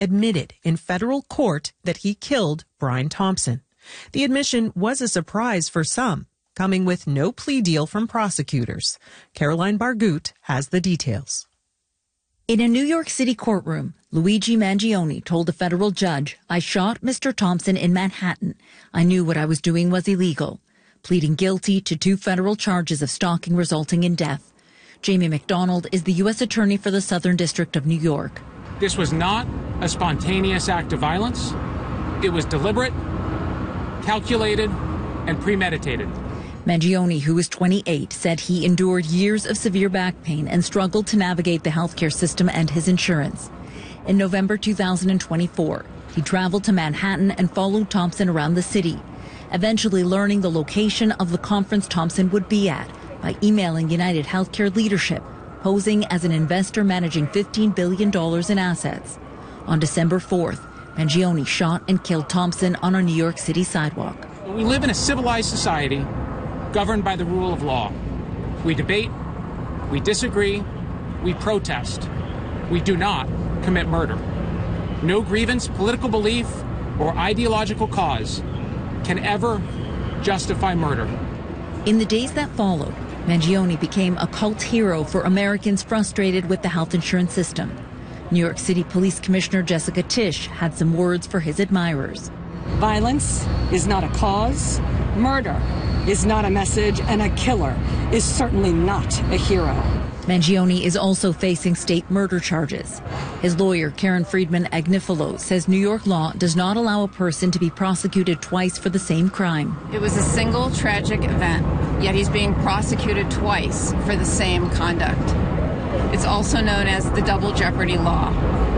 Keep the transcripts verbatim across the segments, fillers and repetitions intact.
admitted in federal court that he killed Brian Thompson. The admission was a surprise for some, coming with no plea deal from prosecutors. Caroline Bargut has the details. In a New York City courtroom, Luigi Mangione told a federal judge, "I shot Mister Thompson in Manhattan. I knew what I was doing was illegal," pleading guilty to two federal charges of stalking resulting in death. Jamie McDonald is the U S Attorney for the Southern District of New York. This was not a spontaneous act of violence. It was deliberate, calculated, and premeditated. Mangione, who was twenty-eight, said he endured years of severe back pain and struggled to navigate the healthcare system and his insurance. In November two thousand twenty-four, he traveled to Manhattan and followed Thompson around the city, eventually learning the location of the conference Thompson would be at by emailing United Healthcare leadership, posing as an investor managing fifteen billion dollars in assets. On December fourth, Mangione shot and killed Thompson on a New York City sidewalk. We live in a civilized society governed by the rule of law. We debate, we disagree, we protest. We do not commit murder. No grievance, political belief, or ideological cause can ever justify murder. In the days that followed, Mangione became a cult hero for Americans frustrated with the health insurance system. New York City Police Commissioner Jessica Tisch had some words for his admirers. Violence is not a cause, murder is not a message, and a killer is certainly not a hero. Mangione is also facing state murder charges. His lawyer, Karen Friedman Agnifilo, says New York law does not allow a person to be prosecuted twice for the same crime. It was a single tragic event, yet he's being prosecuted twice for the same conduct. It's also known as the double jeopardy law.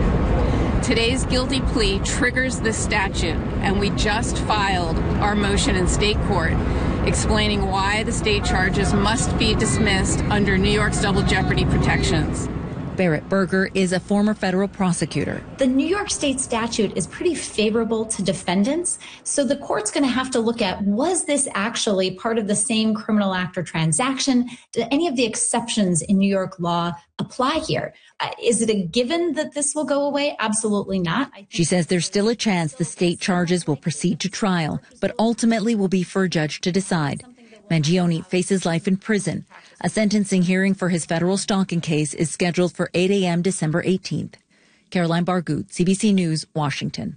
Today's guilty plea triggers this statute, and we just filed our motion in state court explaining why the state charges must be dismissed under New York's double jeopardy protections. Barrett Berger is a former federal prosecutor. The New York State statute is pretty favorable to defendants, so the court's going to have to look at, was this actually part of the same criminal act or transaction? Do any of the exceptions in New York law apply here? Uh, is it a given that this will go away? Absolutely not. She says there's still a chance the state charges will proceed to trial, but ultimately will be for a judge to decide. Mangione faces life in prison. A sentencing hearing for his federal stalking case is scheduled for eight a.m. December eighteenth. Caroline Bargut, C B C News, Washington.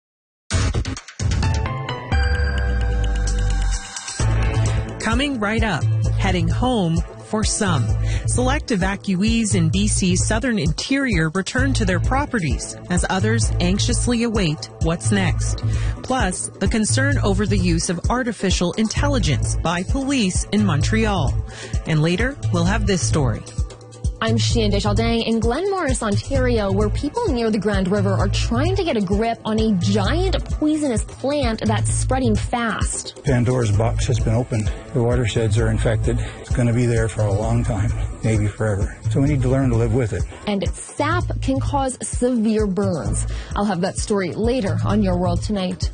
Coming right up, heading home for some. Select evacuees in B C's southern interior return to their properties as others anxiously await what's next. Plus, the concern over the use of artificial intelligence by police in Montreal. And later, we'll have this story. I'm Sheehan Desjardins in Glen Morris, Ontario, where people near the Grand River are trying to get a grip on a giant poisonous plant that's spreading fast. Pandora's box has been opened. The watersheds are infected. It's going to be there for a long time, maybe forever. So we need to learn to live with it. And its sap can cause severe burns. I'll have that story later on Your World Tonight.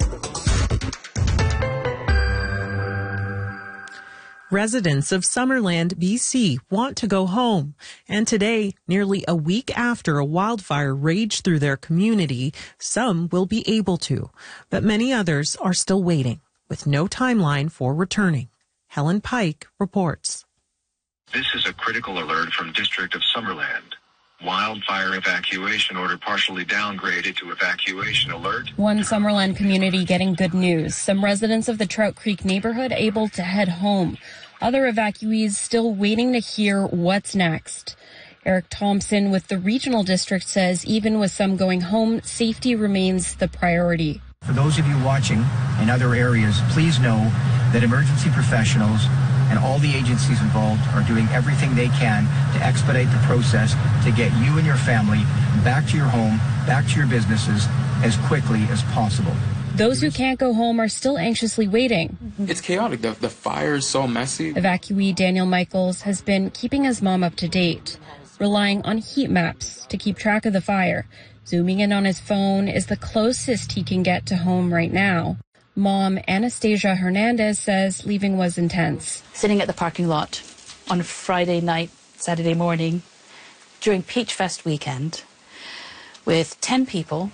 Residents of Summerland, B C want to go home. And today, nearly a week after a wildfire raged through their community, some will be able to. But many others are still waiting, with no timeline for returning. Helen Pike reports. This is a critical alert from District of Summerland. Wildfire evacuation order partially downgraded to evacuation alert. One Summerland community getting good news. Some residents of the Trout Creek neighborhood able to head home. Other evacuees still waiting to hear what's next. Eric Thompson with the regional district says even with some going home, safety remains the priority. For those of you watching in other areas, please know that emergency professionals and all the agencies involved are doing everything they can to expedite the process to get you and your family back to your home, back to your businesses as quickly as possible. Those who can't go home are still anxiously waiting. It's chaotic. The, the fire is so messy. Evacuee Daniel Michaels has been keeping his mom up to date, relying on heat maps to keep track of the fire. Zooming in on his phone is the closest he can get to home right now. Mom Anastasia Hernandez says leaving was intense. Sitting at the parking lot on Friday night, Saturday morning, during Peach Fest weekend, with ten people